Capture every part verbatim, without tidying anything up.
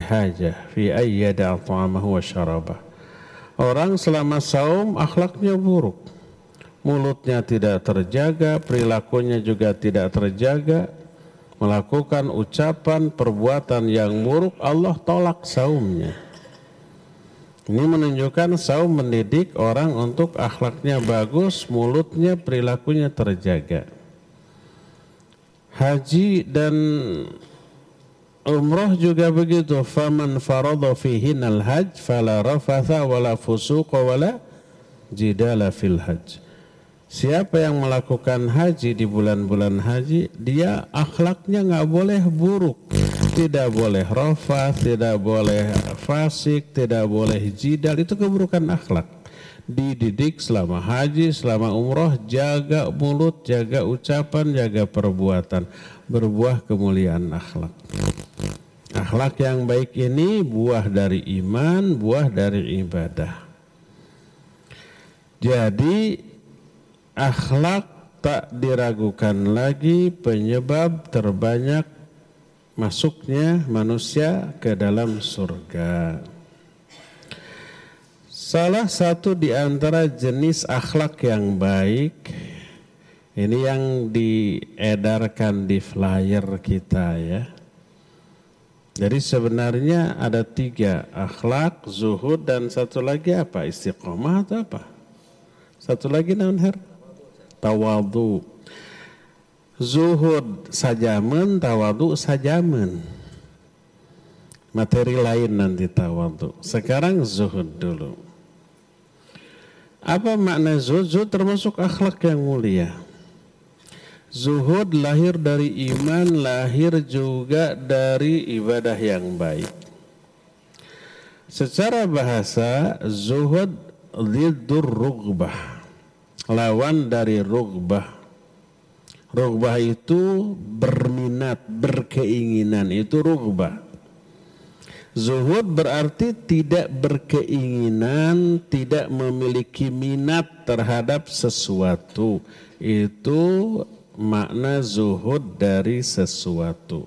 hajah fi ayyada ta'amahu wa syarabah. Orang selama saum akhlaknya buruk. Mulutnya tidak terjaga, perilakunya juga tidak terjaga. Melakukan ucapan, perbuatan yang buruk, Allah tolak saumnya. Ini menunjukkan saum mendidik orang untuk akhlaknya bagus, mulutnya, perilakunya terjaga. Haji dan umrah juga begitu. Faman farada fihinal hajj fala rafatha wala fusuqa wala jidala fil hajj. Siapa yang melakukan haji di bulan-bulan haji, dia akhlaknya nggak boleh buruk, tidak boleh rafath, tidak boleh fasik, tidak boleh jidal, itu keburukan akhlak. Dididik selama haji, selama umroh, jaga mulut, jaga ucapan, jaga perbuatan, berbuah kemuliaan akhlak. Akhlak yang baik ini buah dari iman, buah dari ibadah. Jadi akhlak tak diragukan lagi penyebab terbanyak masuknya manusia ke dalam surga. Salah satu di antara jenis akhlak yang baik, ini yang diedarkan di flyer kita ya. Jadi sebenarnya ada tiga, akhlak, zuhud, dan satu lagi apa? Istiqomah atau apa? Satu lagi naon her? Tawadhu. Zuhud sajamen, tawadhu sajamen. Materi lain nanti tawadhu. Sekarang zuhud dulu. Apa makna zuhud? Zuhud termasuk akhlak yang mulia. Zuhud lahir dari iman, lahir juga dari ibadah yang baik. Secara bahasa, zuhud dhiddur rughbah. Lawan dari rughbah. Rughbah itu berminat, berkeinginan, itu rughbah. Zuhud berarti tidak berkeinginan, tidak memiliki minat terhadap sesuatu. Itu makna zuhud dari sesuatu.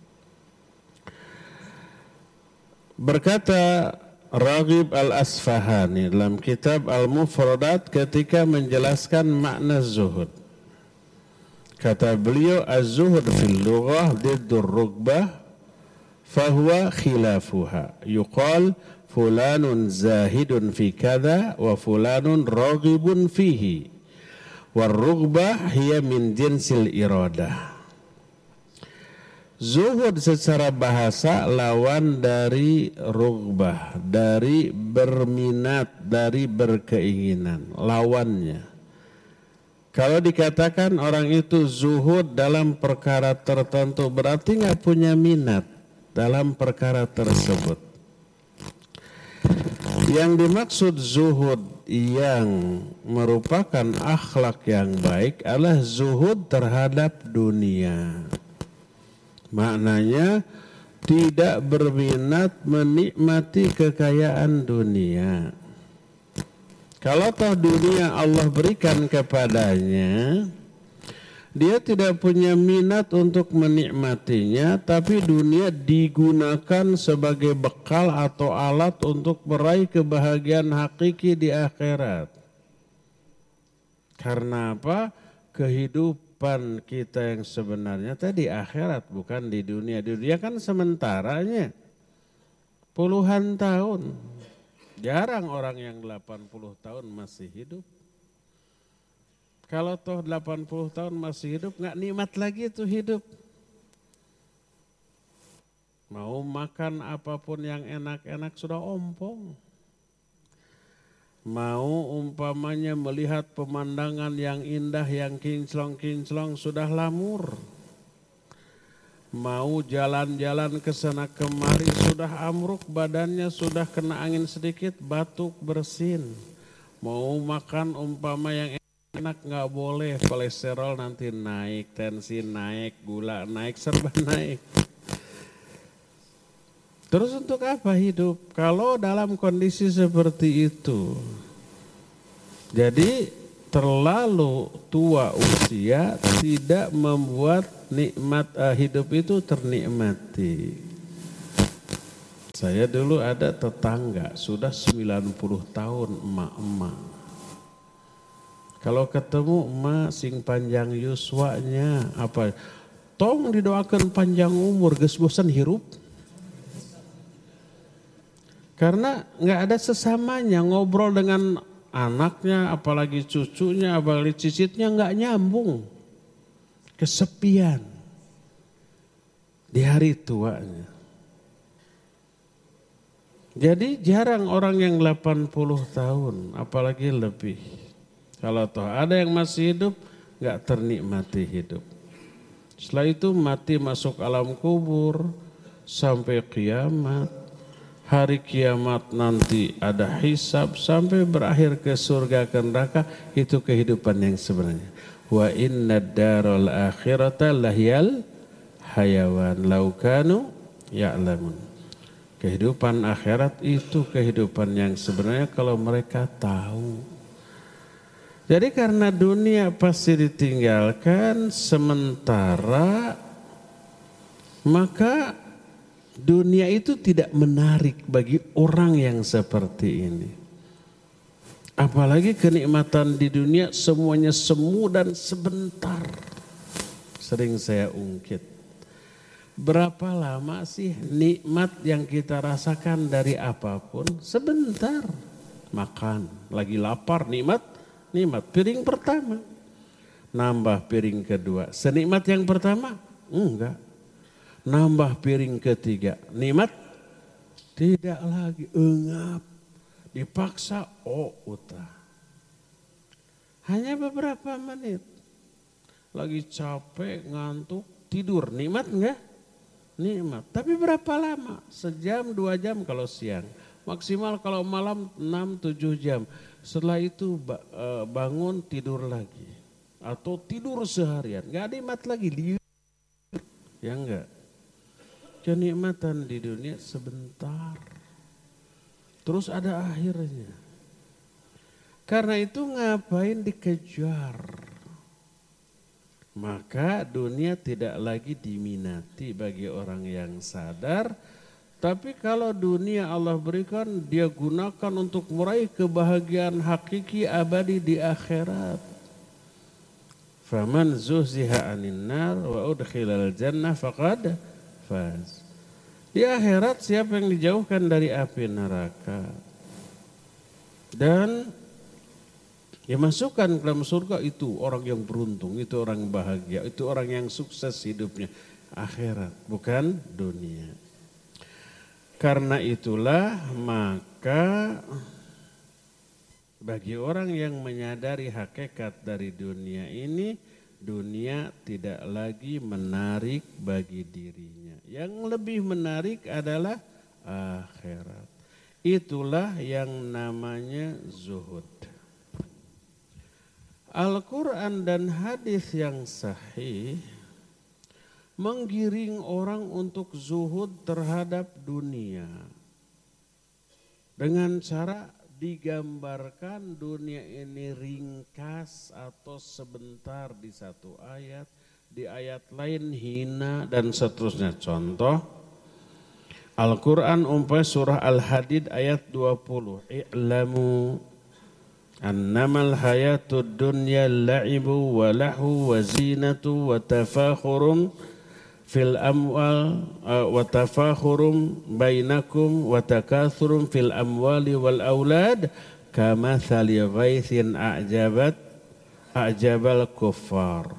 Berkata Raghib Al-Asfahani dalam kitab Al-Mufradat ketika menjelaskan makna zuhud. Kata beliau, az-zuhud fil lughah diddur rughbah fahuwa khilafuha. Yuqal fulanun zahidun fi kadha wa fulanun raghibun fihi. War-rughbah hiya min jinsil iradah. Zuhud secara bahasa lawan dari rughbah, dari berminat, dari berkeinginan, lawannya. Kalau dikatakan orang itu zuhud dalam perkara tertentu, berarti nggak punya minat dalam perkara tersebut. Yang dimaksud zuhud yang merupakan akhlak yang baik adalah zuhud terhadap dunia. Maknanya tidak berminat menikmati kekayaan dunia. Kalau toh dunia Allah berikan kepadanya, dia tidak punya minat untuk menikmatinya, tapi dunia digunakan sebagai bekal atau alat untuk meraih kebahagiaan hakiki di akhirat. Karena apa? Kehidupan kita yang sebenarnya tadi akhirat, bukan di dunia. Di dunia kan sementaranya puluhan tahun. Jarang orang yang delapan puluh tahun masih hidup. Kalau toh delapan puluh tahun masih hidup, nggak nikmat lagi itu hidup. Mau makan apapun yang enak-enak sudah ompong. Mau umpamanya melihat pemandangan yang indah, yang kinclong-kinclong sudah lamur. Mau jalan-jalan ke sana kemari sudah amruk badannya, sudah kena angin sedikit batuk bersin. Mau makan umpama yang enak nggak boleh, kolesterol nanti naik, tensi naik, gula naik, serba naik. Terus untuk apa hidup kalau dalam kondisi seperti itu? Jadi terlalu tua usia tidak membuat nikmat uh, hidup itu ternikmati. Saya dulu ada tetangga sudah sembilan puluh tahun emak-emak. Kalau ketemu emak sing panjang yuswanya apa? Tong didoakan panjang umur, geus bosan hirup. Karena nggak ada sesamanya ngobrol dengan anaknya, apalagi cucunya, apalagi cicitnya nggak nyambung. Kesepian di hari tuanya. Jadi jarang orang yang delapan puluh tahun, apalagi lebih. Kalau toh ada yang masih hidup, nggak ternikmati hidup. Setelah itu mati masuk alam kubur sampai kiamat. Hari kiamat nanti ada hisab sampai berakhir ke surga ke neraka. Itu kehidupan yang sebenarnya. Wa inna daral akhirata lahyal hayawan laukanu ya'lamun. Kehidupan akhirat itu kehidupan yang sebenarnya kalau mereka tahu. Jadi karena dunia pasti ditinggalkan sementara, maka dunia itu tidak menarik bagi orang yang seperti ini. Apalagi kenikmatan di dunia semuanya semu dan sebentar. Sering saya ungkit. Berapa lama sih nikmat yang kita rasakan dari apapun? Sebentar. Makan, lagi lapar, nikmat, nikmat. Piring pertama, nambah piring kedua. Senikmat yang pertama? Enggak. Nambah piring ketiga, nikmat? Tidak lagi, engap. Dipaksa, oh utah. Hanya beberapa menit. Lagi capek, ngantuk, tidur, nikmat enggak? Nikmat. Tapi berapa lama? Sejam, dua jam kalau siang. Maksimal kalau malam enam, tujuh jam. Setelah itu bangun tidur lagi. Atau tidur seharian. Enggak nikmat lagi. Ya enggak. Kenikmatan di dunia sebentar. Terus ada akhirnya. Karena itu ngapain dikejar? Maka dunia tidak lagi diminati bagi orang yang sadar. Tapi kalau dunia Allah berikan, dia gunakan untuk meraih kebahagiaan hakiki abadi di akhirat. Faman zuhziha anin nar wa udkhilal jannah faqad faz. Di akhirat siapa yang dijauhkan dari api neraka dan ya masukkan ke dalam surga, itu orang yang beruntung, itu orang bahagia, itu orang yang sukses hidupnya. Akhirat, bukan dunia. Karena itulah maka bagi orang yang menyadari hakikat dari dunia ini, dunia tidak lagi menarik bagi dirinya. Yang lebih menarik adalah akhirat. Itulah yang namanya zuhud. Al-Quran dan hadis yang sahih menggiring orang untuk zuhud terhadap dunia. Dengan cara digambarkan dunia ini ringkas atau sebentar di satu ayat, di ayat lain hina dan seterusnya. Contoh, Al-Quran umpamanya surah Al-Hadid ayat dua puluh. I'lamu annamal hayatud dunya la'ibu wa lahu wa zinatu wa tafakhurum fil amwal wa tafakhurum bainakum wa takathurum fil amwali wal aulad kamathali ghaithin a'jabat a'jabal kuffar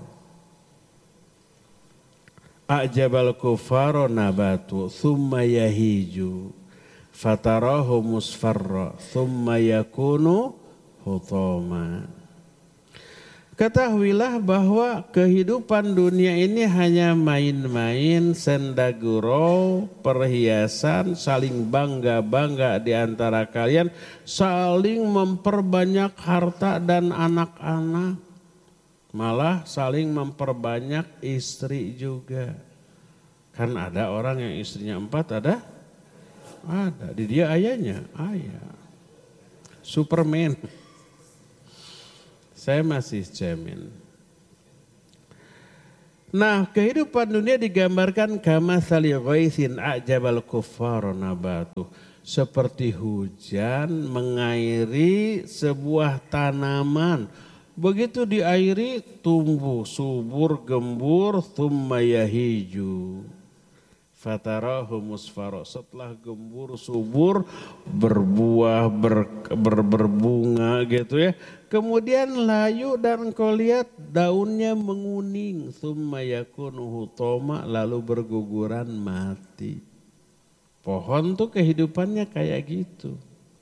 a'jabal kuffar nabatu thumma yahiju fatarahu musfarra thumma yakunu hutama. Ketahuilah bahwa kehidupan dunia ini hanya main-main, senda gurau, perhiasan, saling bangga-bangga di antara kalian, saling memperbanyak harta dan anak-anak, malah saling memperbanyak istri juga. Kan ada orang yang istrinya empat, ada? Ada, di dia ayahnya, ayah. Superman. Saya masih cemen. Nah, kehidupan dunia digambarkan kamatsali ghaitsin a'jabal kuffara nabatu. Seperti hujan mengairi sebuah tanaman. Begitu diairi tumbuh subur gembur thumma yahiju. Fatarahu musfaro, setelah gembur subur berbuah ber, ber, berbunga gitu ya. Kemudian layu dan engkau lihat daunnya menguning, thumma yakunu hutoma, lalu berguguran mati. Pohon tuh kehidupannya kayak gitu.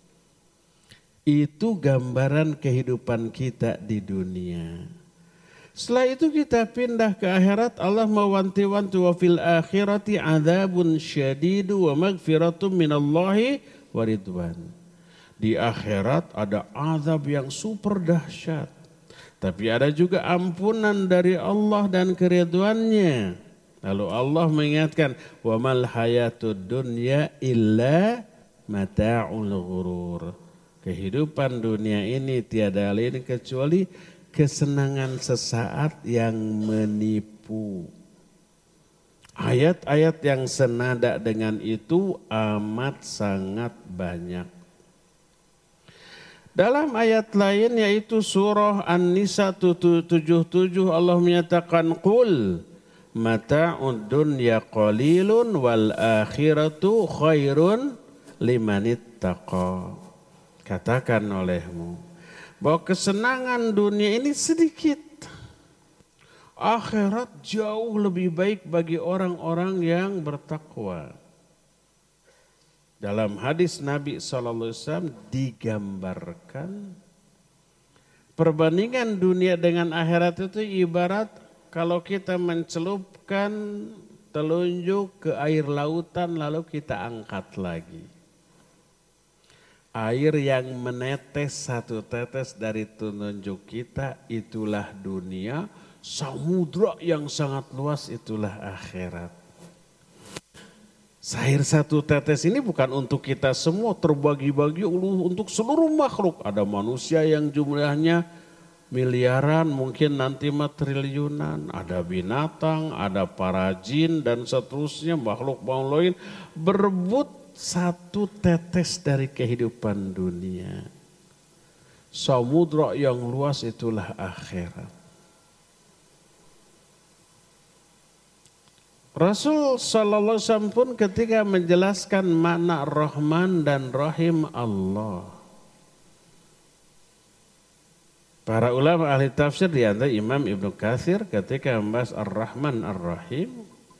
Itu gambaran kehidupan kita di dunia. Setelah itu kita pindah ke akhirat, Allah mewanti-wanti wa fil akhirati adzabun syadidu wa maghfiratum minallahi wa ridwan. Di akhirat ada azab yang super dahsyat. Tapi ada juga ampunan dari Allah dan keridwannya. Lalu Allah mengingatkan wa mal hayatud dunya illa mata'ul ghurur. Kehidupan dunia ini tiada lain kecuali kesenangan sesaat yang menipu. Ayat-ayat yang senada dengan itu amat sangat banyak. Dalam ayat lain yaitu surah An-Nisa tujuh puluh tujuh Allah menyatakan qul mata'ud dunya qalilun wal akhiratu khairun limanittaqa. Katakan olehmu bahwa kesenangan dunia ini sedikit. Akhirat jauh lebih baik bagi orang-orang yang bertakwa. Dalam hadis Nabi shallallahu alaihi wasallam digambarkan perbandingan dunia dengan akhirat itu ibarat kalau kita mencelupkan telunjuk ke air lautan lalu kita angkat lagi. Air yang menetes satu tetes dari telunjuk kita itulah dunia, samudra yang sangat luas itulah akhirat. Air satu tetes ini bukan untuk kita semua, terbagi-bagi untuk seluruh makhluk. Ada manusia yang jumlahnya miliaran, mungkin nanti mah triliunan. Ada binatang, ada para jin dan seterusnya, makhluk-makhluk lain berebut satu tetes dari kehidupan dunia. Samudra yang luas itulah akhirat. Rasul sallallahu alaihi wasallam pun ketika menjelaskan makna Rahman dan Rahim Allah. Para ulama ahli tafsir di antara Imam Ibnu Katsir ketika membahas Ar-Rahman Ar-Rahim,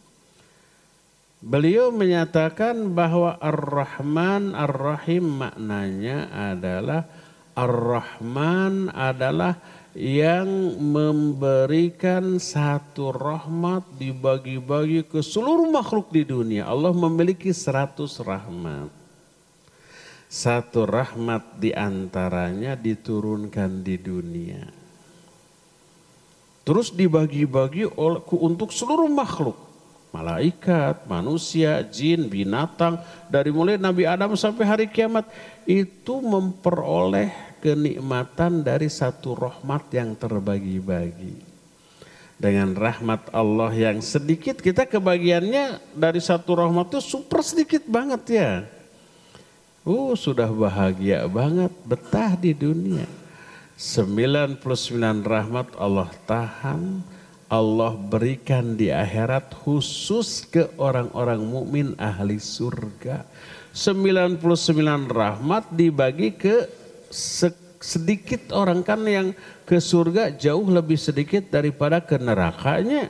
beliau menyatakan bahwa Ar-Rahman Ar-Rahim maknanya adalah Ar-Rahman adalah yang memberikan satu rahmat dibagi-bagi ke seluruh makhluk di dunia. Allah memiliki seratus rahmat. Satu rahmat diantaranya diturunkan di dunia. Terus dibagi-bagi untuk seluruh makhluk. Malaikat, manusia, jin, binatang. Dari mulai Nabi Adam sampai hari kiamat. Itu memperoleh kenikmatan dari satu rahmat yang terbagi-bagi. Dengan rahmat Allah yang sedikit, kita kebagiannya dari satu rahmat itu super sedikit banget ya. Uh, sudah bahagia banget, betah di dunia. sembilan puluh sembilan rahmat Allah tahan, Allah berikan di akhirat khusus ke orang-orang mukmin ahli surga. sembilan puluh sembilan rahmat dibagi ke sedikit orang, kan yang ke surga jauh lebih sedikit daripada ke nerakanya.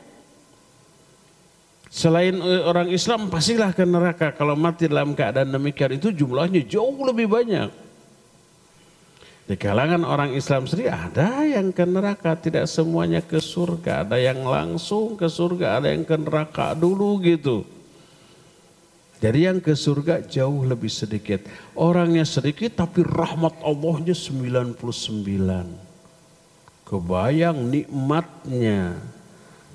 Selain orang Islam pastilah ke neraka. Kalau mati dalam keadaan demikian itu jumlahnya jauh lebih banyak. Di kalangan orang Islam sendiri ada yang ke neraka, tidak semuanya ke surga. Ada yang langsung ke surga, ada yang ke neraka dulu gitu. Jadi yang ke surga jauh lebih sedikit. Orangnya sedikit tapi rahmat Allahnya sembilan puluh sembilan. Kebayang nikmatnya,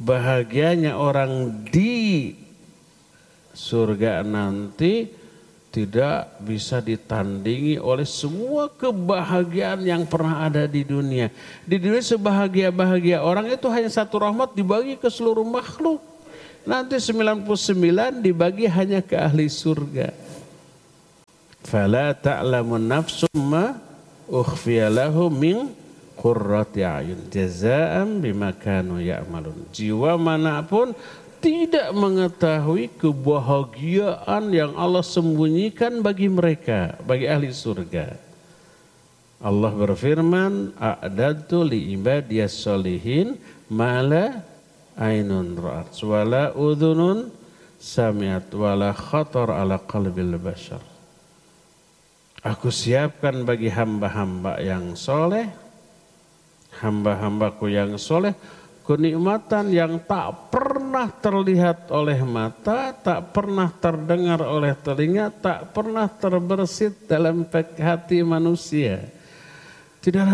bahagianya orang di surga nanti tidak bisa ditandingi oleh semua kebahagiaan yang pernah ada di dunia. Di dunia sebahagia-bahagia orang itu hanya satu rahmat dibagi ke seluruh makhluk. Nanti sembilan puluh sembilan dibagi hanya ke ahli surga. Fala ta'lamu nafsum ma ukhfiya lahum min qurrati a'yun jazaa'an bima kanu ya'malun. Jiwa manapun tidak mengetahui kebahagiaan yang Allah sembunyikan bagi mereka, bagi ahli surga. Allah berfirman, a'dadtu li ibadiyas sholihin ma la ainun ra'at wala udhunun sami'at wala khatar ala qalbil bashar. Aku siapkan bagi hamba-hamba yang soleh, hamba-hambaku yang soleh, kenikmatan yang tak pernah terlihat oleh mata, tak pernah terdengar oleh telinga, tak pernah terbersit dalam hati manusia. Tidak